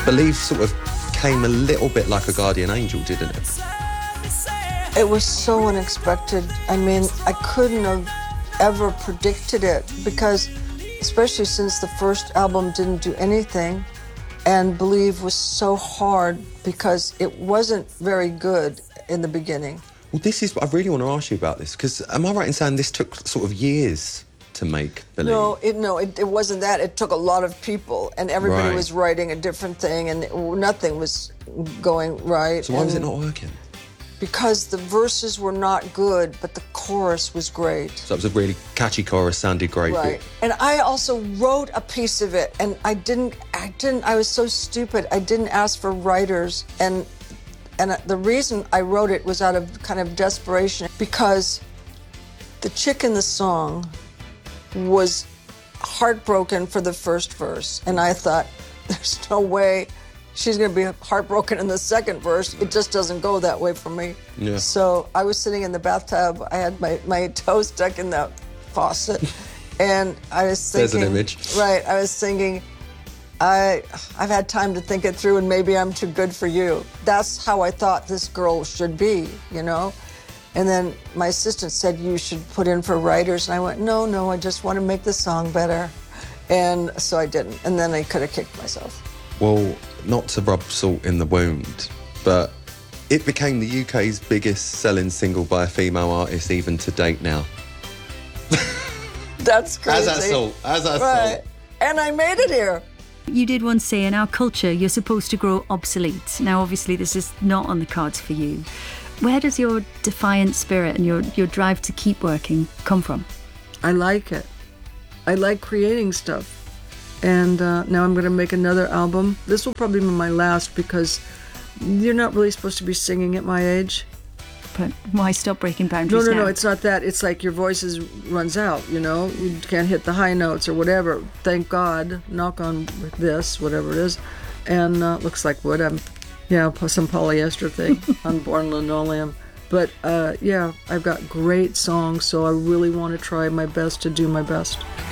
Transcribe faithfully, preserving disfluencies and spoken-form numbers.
Believe sort of came a little bit like a guardian angel, didn't it? It was so unexpected. I mean, I couldn't have ever predicted it because, especially since the first album didn't do anything, and Believe was so hard because it wasn't very good in the beginning. Well, this is, I really want to ask you about this, because am I right in saying this took sort of years to make Believe? No, it, no, it, it wasn't that. It took a lot of people, and everybody Right. was writing a different thing, and it, nothing was going right. So why and was it not working? Because the verses were not good, but the chorus was great. So it was a really catchy chorus, sounded great. Right. And I also wrote a piece of it, and I didn't, I didn't, I was so stupid. I didn't ask for writers, and and the reason I wrote it was out of kind of desperation, because the chick in the song was heartbroken for the first verse, and I thought, there's no way she's gonna be heartbroken in the second verse. It just doesn't go that way for me. Yeah. So I was sitting in the bathtub, I had my, my toe stuck in the faucet, and I was thinking— There's an image. Right, I was thinking, I, I've had time to think it through, and maybe I'm too good for you. That's how I thought this girl should be, you know? And then my assistant said, you should put in for writers. And I went, no, no, I just want to make the song better. And so I didn't. And then I could have kicked myself. Well, not to rub salt in the wound, but it became the U K's biggest selling single by a female artist even to date now. That's crazy. As that salt, as that Right. salt. And I made it here. You did once say in our culture you're supposed to grow obsolete. Now, obviously, this is not on the cards for you. Where does your defiant spirit and your, your drive to keep working come from? I like it. I like creating stuff. And uh, now I'm going to make another album. This will probably be my last because you're not really supposed to be singing at my age. But why stop breaking No, boundaries no, now? no, it's not that. It's like your voice is, runs out, you know? You can't hit the high notes or whatever. Thank God. Knock on this, whatever it is. And uh, looks like wood. I'm, yeah, some polyester thing. Unborn linoleum. But, uh, yeah, I've got great songs, so I really want to try my best to do my best.